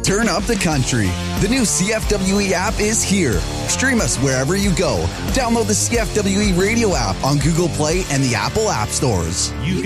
turn up the country. The new CFWE app is here. Stream us wherever you go. Download the CFWE radio app on Google Play and the Apple App Stores. You